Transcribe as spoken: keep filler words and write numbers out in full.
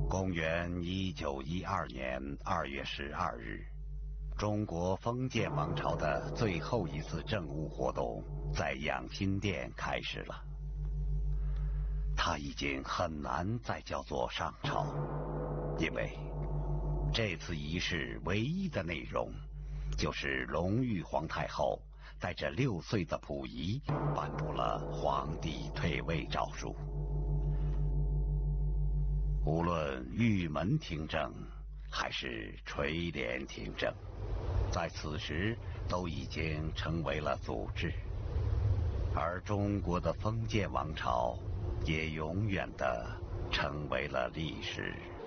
公元一九一二年二月十二日，中国封建王朝的最后一次政务活动在养心殿开始了。它已经很难再叫做上朝，因为这次仪式唯一的内容就是隆裕皇太后带着六岁的溥仪颁布了皇帝退位诏书。无论玉门听政还是垂帘听政，在此时都已经成为了祖制，而中国的封建王朝也永远的成为了历史。